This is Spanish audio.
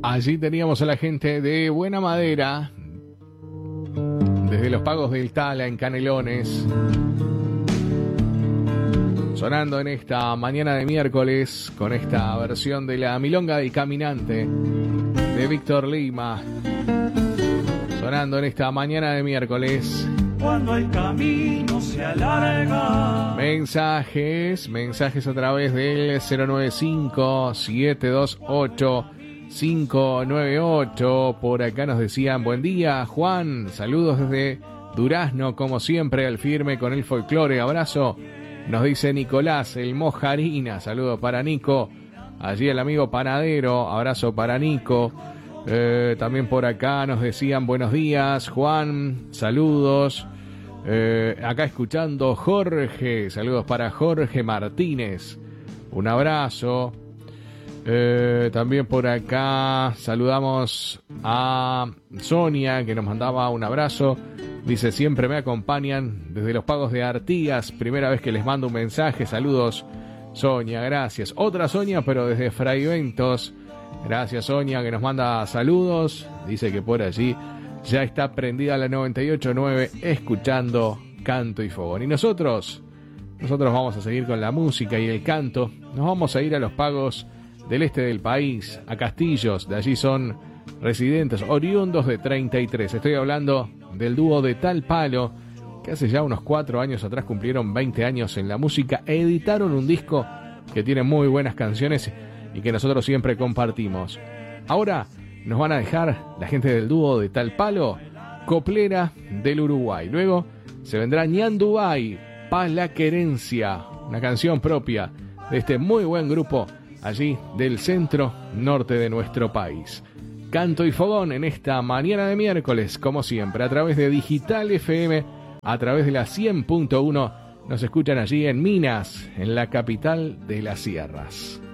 Allí teníamos a la gente de Buena Madera, desde los Pagos del Tala en Canelones, sonando en esta mañana de miércoles con esta versión de la Milonga del Caminante de Víctor Lima, sonando en esta mañana de miércoles. Cuando el camino se alarga. Mensajes a través del 095-728-598. Por acá nos decían, buen día, Juan. Saludos desde Durazno, como siempre, al firme con el folclore. Abrazo, nos dice Nicolás, el Mojarina. Saludos para Nico. Allí el amigo panadero. Abrazo para Nico. También por acá nos decían, buenos días, Juan. Saludos. Acá escuchando Jorge. Saludos para Jorge Martínez. Un abrazo. También por acá saludamos a Sonia, que nos mandaba un abrazo. Dice, siempre me acompañan desde los Pagos de Artigas. Primera vez que les mando un mensaje. Saludos, Sonia, gracias. Otra Sonia, pero desde Fraiventos. Gracias, Sonia, que nos manda saludos. Dice que por allí ya está prendida la 98.9 escuchando Canto y Fogón. Y nosotros vamos a seguir con la música y el canto. Nos vamos a ir a los Pagos del este del país, a Castillos. De allí son residentes oriundos de 33. Estoy hablando del dúo de Tal Palo, que hace ya unos 4 años atrás cumplieron 20 años en la música. Editaron un disco que tiene muy buenas canciones y que nosotros siempre compartimos. Ahora nos van a dejar la gente del dúo de Tal Palo, Coplera del Uruguay. Luego se vendrá Ñandubay, Pa' la Querencia, una canción propia de este muy buen grupo allí del centro norte de nuestro país. Canto y Fogón en esta mañana de miércoles, como siempre, a través de Digital FM, a través de la 100.1. Nos escuchan allí en Minas, en la capital de las sierras.